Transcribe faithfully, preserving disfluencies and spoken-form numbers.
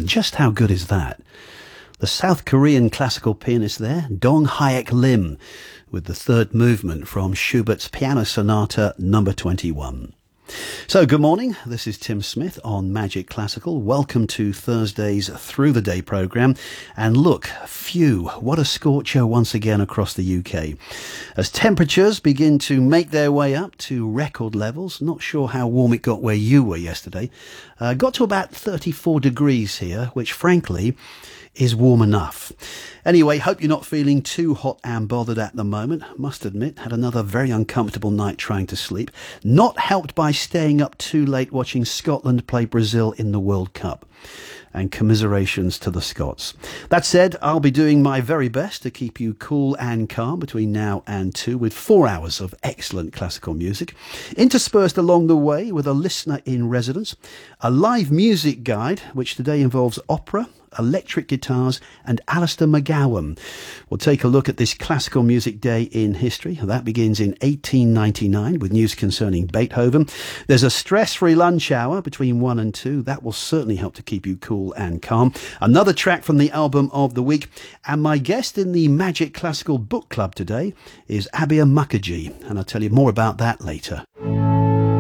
And just how good is that? The South Korean classical pianist there, Dong Hyek Lim, with the third movement from Schubert's Piano Sonata number twenty-one. So good morning, this is Tim Smith on Magic Classical. Welcome to Thursday's Through the Day programme. And look, phew, what a scorcher once again across the U K. As temperatures begin to make their way up to record levels, not sure how warm it got where you were yesterday, uh, got to about thirty-four degrees here, which frankly is warm enough. Anyway, hope you're not feeling too hot and bothered at the moment. Must admit, had another very uncomfortable night trying to sleep. Not helped by staying up too late watching Scotland play Brazil in the World Cup. And commiserations to the Scots. That said, I'll be doing my very best to keep you cool and calm between now and two with four hours of excellent classical music, interspersed along the way with a listener in residence, a live music guide, which today involves opera, electric guitars and Alistair McGowan. We'll take a look at this classical music day in history. That begins in eighteen ninety-nine with news concerning Beethoven. There's a stress-free lunch hour between one and two. That will certainly help to keep you cool and calm. Another track from the album of the week. And my guest in the Magic Classical Book Club today is Abir Mukherjee. And I'll tell you more about that later.